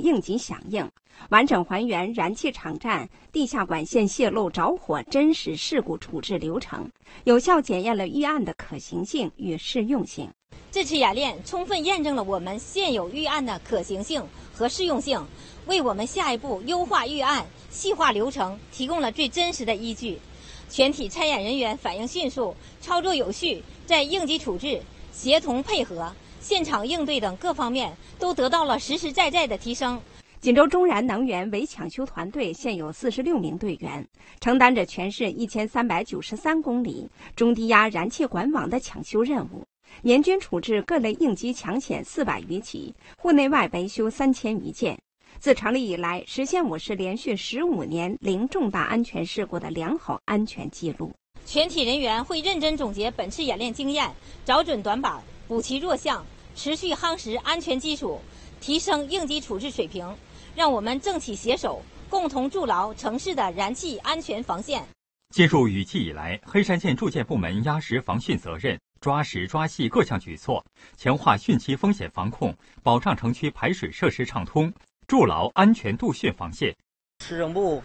应急响应，完整还原燃气厂站地下管线泄漏着火真实事故处置流程，有效检验了预案的可行性与适用性。 这次演练充分验证了我们现有预案的可行性和适用性，为我们下一步优化预案、细化流程提供了最真实的依据。全体参演人员反应迅速，操作有序，在应急处置、协同配合、现场应对等各方面都得到了实实在在的提升。 锦州中燃能源围抢修团队现有46名队员，承担着全市1393公里中低压燃气管网的抢修任务，年均处置各类应急抢险400余起，户内外维修3000余件。自成立以来，实现我市连续15年零重大安全事故的良好安全记录。 全体人员会认真总结本次演练经验，找准短板，补齐弱项，持续夯实安全基础，提升应急处置水平，让我们政企携手，共同筑牢城市的燃气安全防线。 介入雨季以来，黑山县住建部门压实防汛责任，抓实抓细各项举措，强化汛期风险防控，保障城区排水设施畅通，筑牢安全度汛防线。 市政部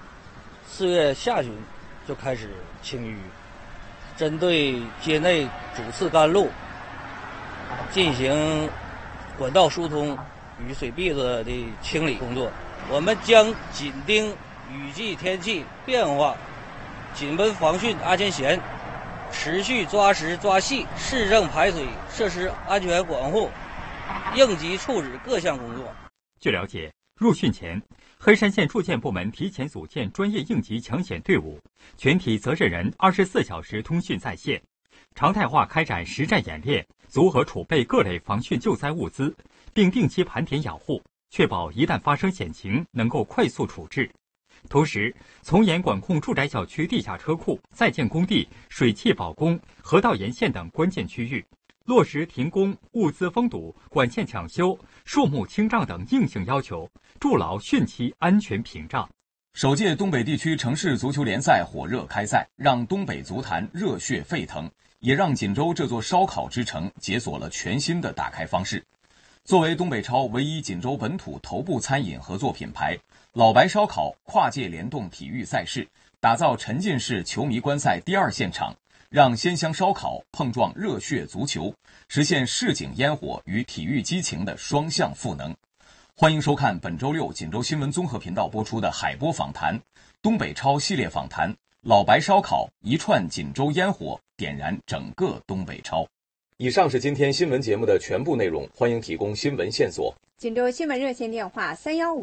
4月下旬就开始清淤，针对街内主次干路进行管道疏通、雨水壁子的清理工作。我们将紧盯雨季天气变化，紧绷防汛安全弦，持续抓实抓细市政排水设施安全管护、应急处置各项工作。 据了解，入汛前，黑山县住建部门提前组建专业应急抢险队伍，全体责任人24小时通讯在线，常态化开展实战演练，组合储备各类防汛救灾物资，并定期盘点养护，确保一旦发生险情能够快速处置。同时，从严管控住宅小区地下车库、在建工地、水气保供、河道沿线等关键区域，落实停工、物资封堵、管线抢修、树木清障等硬性要求，筑牢汛期安全屏障。 首届东北地区城市足球联赛火热开赛，让东北足坛热血沸腾，也让锦州这座烧烤之城解锁了全新的打开方式。作为东北超唯一锦州本土头部餐饮合作品牌，老白烧烤跨界联动体育赛事，打造沉浸式球迷观赛第2现场，让鲜香烧烤碰撞热血足球，实现市井烟火与体育激情的双向赋能。欢迎收看本周六锦州新闻综合频道播出的海波访谈，东北超系列访谈，老白烧烤一串锦州烟火，点燃整个东北超。以上是今天新闻节目的全部内容，欢迎提供新闻线索。 锦州新闻热线电话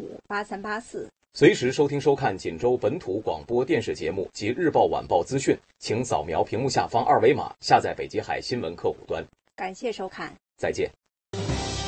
3158384。 随时收听收看锦州本土广播电视节目及日报晚报资讯，请扫描屏幕下方2维码下载北极海新闻客户端。 感谢收看， 再见。